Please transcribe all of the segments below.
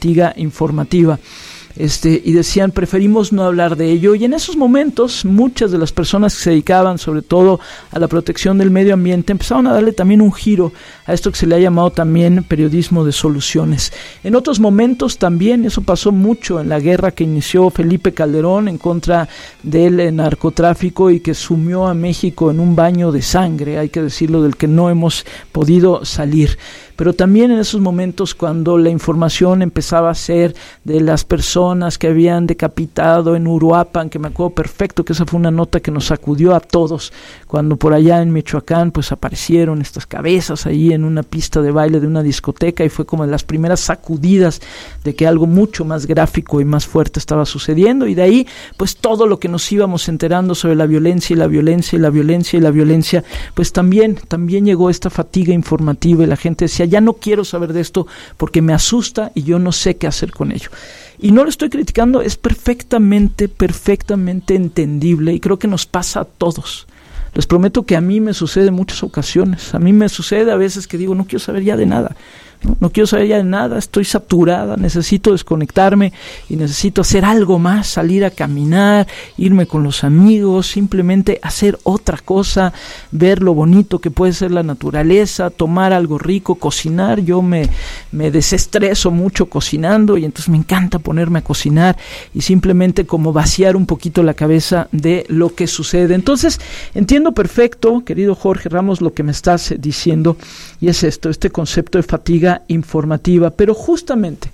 fatiga informativa. Y decían, preferimos no hablar de ello, y en esos momentos muchas de las personas que se dedicaban sobre todo a la protección del medio ambiente empezaron a darle también un giro a esto que se le ha llamado también periodismo de soluciones. En otros momentos también, eso pasó mucho en la guerra que inició Felipe Calderón en contra del narcotráfico y que sumió a México en un baño de sangre, hay que decirlo, del que no hemos podido salir. Pero también en esos momentos cuando la información empezaba a ser de las personas que habían decapitado en Uruapan, que me acuerdo perfecto que esa fue una nota que nos sacudió a todos, cuando por allá en Michoacán pues aparecieron estas cabezas ahí en una pista de baile de una discoteca, y fue como de las primeras sacudidas de que algo mucho más gráfico y más fuerte estaba sucediendo, y de ahí pues todo lo que nos íbamos enterando sobre la violencia y la violencia y la violencia y la violencia, pues también llegó esta fatiga informativa y la gente decía, ya no quiero saber de esto porque me asusta y yo no sé qué hacer con ello. Y no lo estoy criticando, es perfectamente entendible, y creo que nos pasa a todos. Les prometo que a mí me sucede en muchas ocasiones. A mí me sucede a veces que digo, no quiero saber ya de nada. No quiero saber ya de nada, estoy saturada, necesito desconectarme y necesito hacer algo más, salir a caminar, irme con los amigos, simplemente hacer otra cosa, ver lo bonito que puede ser la naturaleza, tomar algo rico, cocinar. Yo me desestreso mucho cocinando y entonces me encanta ponerme a cocinar y simplemente como vaciar un poquito la cabeza de lo que sucede. Entonces entiendo perfecto, querido Jorge Ramos, lo que me estás diciendo, y es este concepto de fatiga informativa, pero justamente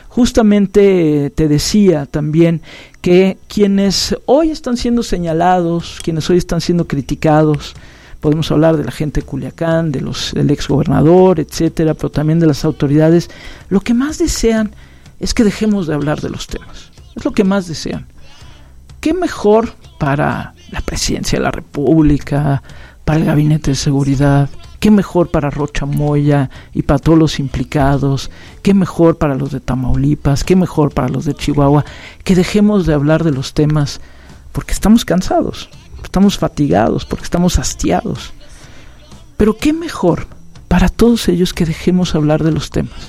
te decía también que quienes hoy están siendo señalados, quienes hoy están siendo criticados, podemos hablar de la gente de Culiacán, del exgobernador, etcétera, pero también de las autoridades, lo que más desean es que dejemos de hablar de los temas, es lo que más desean. ¿Qué mejor para la presidencia de la República, para el gabinete de seguridad? ¿Qué mejor para Rocha Moya y para todos los implicados? ¿Qué mejor para los de Tamaulipas? ¿Qué mejor para los de Chihuahua? Que dejemos de hablar de los temas porque estamos cansados, estamos fatigados, porque estamos hastiados. Pero ¿qué mejor para todos ellos que dejemos hablar de los temas?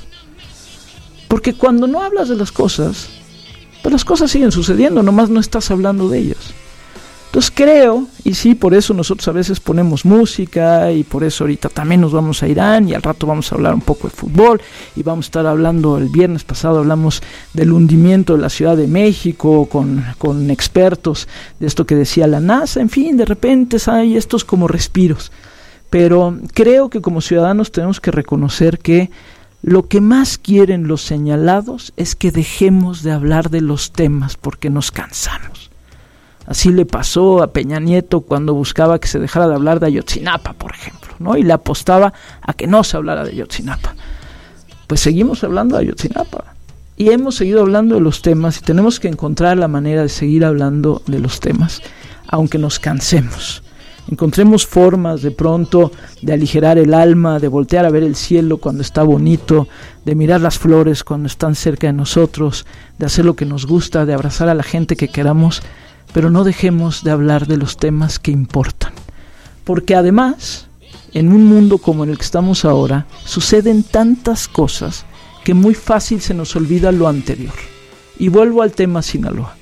Porque cuando no hablas de las cosas, pues las cosas siguen sucediendo, nomás no estás hablando de ellas. Entonces creo, y sí, por eso nosotros a veces ponemos música, y por eso ahorita también nos vamos a Irán, y al rato vamos a hablar un poco de fútbol, y vamos a estar hablando, el viernes pasado hablamos del hundimiento de la Ciudad de México, con expertos de esto que decía la NASA, en fin, de repente hay estos como respiros. Pero creo que como ciudadanos tenemos que reconocer que lo que más quieren los señalados es que dejemos de hablar de los temas porque nos cansamos. Así le pasó a Peña Nieto cuando buscaba que se dejara de hablar de Ayotzinapa, por ejemplo, ¿no? Y le apostaba a que no se hablara de Ayotzinapa. Pues seguimos hablando de Ayotzinapa. Y hemos seguido hablando de los temas y tenemos que encontrar la manera de seguir hablando de los temas, aunque nos cansemos. Encontremos formas de pronto de aligerar el alma, de voltear a ver el cielo cuando está bonito, de mirar las flores cuando están cerca de nosotros, de hacer lo que nos gusta, de abrazar a la gente que queramos, pero no dejemos de hablar de los temas que importan. Porque además, en un mundo como en el que estamos ahora, suceden tantas cosas que muy fácil se nos olvida lo anterior. Y vuelvo al tema Sinaloa.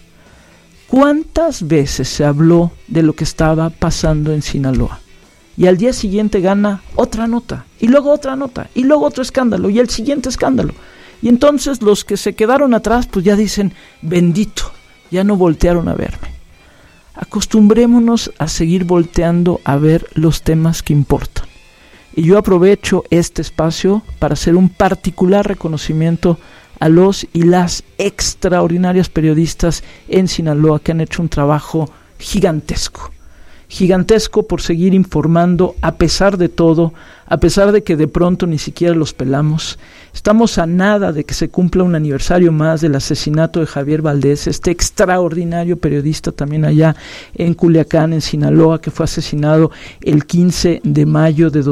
¿Cuántas veces se habló de lo que estaba pasando en Sinaloa? Y al día siguiente gana otra nota, y luego otra nota, y luego otro escándalo, y el siguiente escándalo. Y entonces los que se quedaron atrás, pues ya dicen, bendito, ya no voltearon a verme. Acostumbrémonos a seguir volteando a ver los temas que importan. Y yo aprovecho este espacio para hacer un particular reconocimiento a los y las extraordinarias periodistas en Sinaloa que han hecho un trabajo gigantesco por seguir informando a pesar de todo, a pesar de que de pronto ni siquiera los pelamos. Estamos a nada de que se cumpla un aniversario más del asesinato de Javier Valdés, este extraordinario periodista también allá en Culiacán, en Sinaloa, que fue asesinado el 15 de mayo de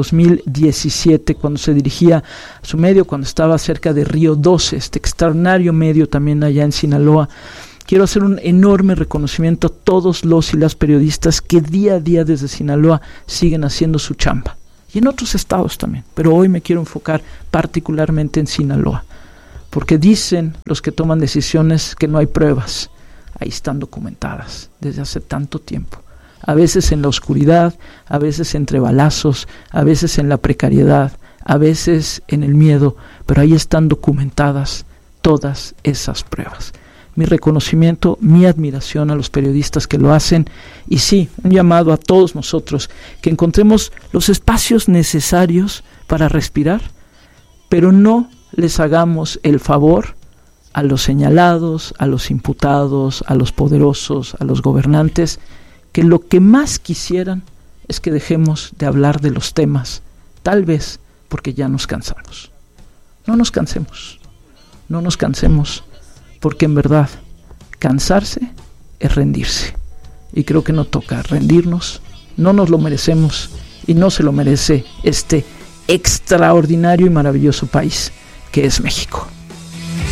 2017, cuando se dirigía a su medio, cuando estaba cerca de Río 12, este extraordinario medio también allá en Sinaloa. Quiero hacer un enorme reconocimiento a todos los y las periodistas que día a día desde Sinaloa siguen haciendo su chamba. Y en otros estados también, pero hoy me quiero enfocar particularmente en Sinaloa. porque dicen los que toman decisiones que no hay pruebas. Ahí están documentadas desde hace tanto tiempo. A veces en la oscuridad, a veces entre balazos, a veces en la precariedad, a veces en el miedo, pero ahí están documentadas todas esas pruebas. Mi reconocimiento, mi admiración a los periodistas que lo hacen, y sí, un llamado a todos nosotros, que encontremos los espacios necesarios para respirar, pero no les hagamos el favor a los señalados, a los imputados, a los poderosos, a los gobernantes, que lo que más quisieran es que dejemos de hablar de los temas, tal vez porque ya nos cansamos. No nos cansemos, porque en verdad cansarse es rendirse, y creo que no toca rendirnos, no nos lo merecemos y no se lo merece este extraordinario y maravilloso país que es México.